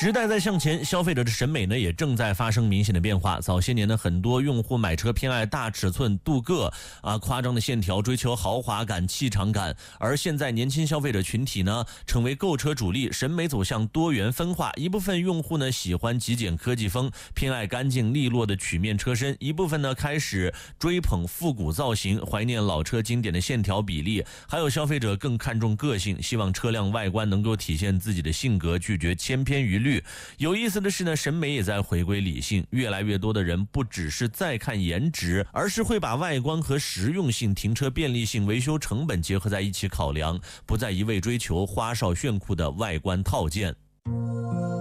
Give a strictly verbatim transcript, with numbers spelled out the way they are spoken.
时代在向前，消费者的审美呢也正在发生明显的变化。早些年呢，很多用户买车偏爱大尺寸、镀铬啊、夸张的线条，追求豪华感、气场感。而现在年轻消费者群体呢，成为购车主力，审美走向多元分化。一部分用户呢喜欢极简科技风，偏爱干净利落的曲面车身；一部分呢开始追捧复古造型，怀念老车经典的线条比例。还有消费者更看重个性，希望车辆外观能够体现自己的性格，拒绝千篇一律。有意思的是呢，审美也在回归理性，越来越多的人不只是在看颜值，而是会把外观和实用性、停车便利性、维修成本结合在一起考量，不再一味追求花哨炫酷的外观套件。